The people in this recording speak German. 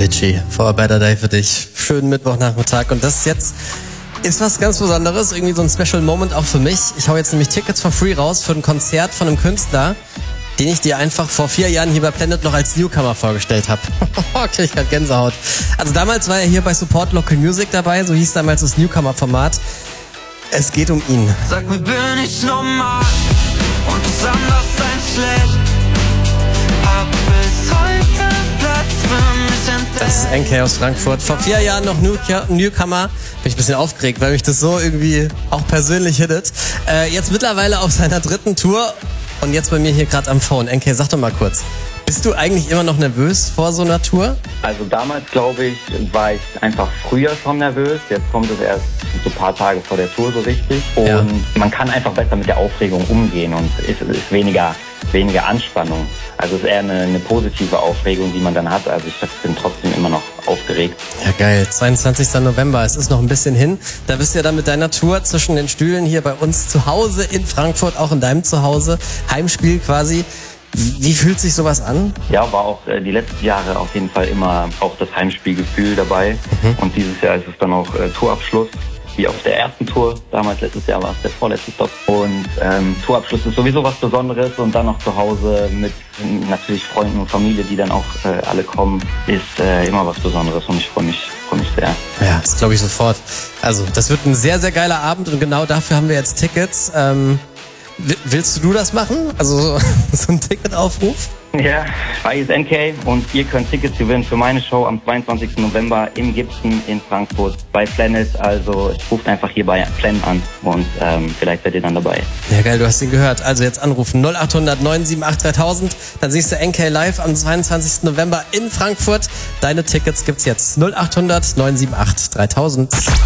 Avicii, For a Better Day für dich. Schönen Mittwochnachmittag. Und das jetzt ist was ganz Besonderes, irgendwie so ein Special Moment auch für mich. Ich hau jetzt nämlich Tickets for free raus für ein Konzert von einem Künstler, den ich dir einfach vor 4 Jahren hier bei Planet noch als Newcomer vorgestellt habe. Krieg ich grad Gänsehaut. Also damals war er hier bei Support Local Music dabei, so hieß damals das Newcomer-Format. Es geht um ihn. Sag mir, bin ich normal und ist anders als schlecht? Hab bis heute Platz für mich entdeckt. Das ist NK aus Frankfurt. Vor 4 Jahren noch Newcomer. Bin ich ein bisschen aufgeregt, weil mich das so irgendwie auch persönlich hittet. Jetzt mittlerweile auf seiner 3. Tour und jetzt bei mir hier gerade am Phone. NK, sag doch mal kurz. Bist du eigentlich immer noch nervös vor so einer Tour? Also damals, glaube ich, war ich einfach früher schon nervös. Jetzt kommt es erst so ein paar Tage vor der Tour so richtig. Und man kann einfach besser mit der Aufregung umgehen und es ist weniger Anspannung. Also es ist eher eine positive Aufregung, die man dann hat. Also ich bin trotzdem immer noch aufgeregt. Ja, geil. 22. November, es ist noch ein bisschen hin. Da bist du ja dann mit deiner Tour zwischen den Stühlen hier bei uns zu Hause in Frankfurt, auch in deinem Zuhause. Heimspiel quasi. Wie fühlt sich sowas an? Ja, war auch die letzten Jahre auf jeden Fall immer auch das Heimspielgefühl dabei. Und dieses Jahr ist es dann auch Tourabschluss, wie auf der ersten Tour. Damals, letztes Jahr war es der vorletzte Stop. Und Tourabschluss ist sowieso was Besonderes. Und dann noch zu Hause mit natürlich Freunden und Familie, die dann auch alle kommen, ist immer was Besonderes. Und ich freue mich sehr. Ja, das glaube ich sofort. Also, das wird ein sehr, sehr geiler Abend. Und genau dafür haben wir jetzt Tickets. Willst du das machen? Also so ein Ticketaufruf? Ja, bei ist NK und ihr könnt Tickets gewinnen für meine Show am 22. November im Gibson in Frankfurt bei Planet. Also ruft einfach hier bei Planet an und vielleicht seid ihr dann dabei. Ja geil, du hast ihn gehört. Also jetzt anrufen 0800 978 3000. Dann siehst du NK live am 22. November in Frankfurt. Deine Tickets gibt's jetzt 0800 978 3000.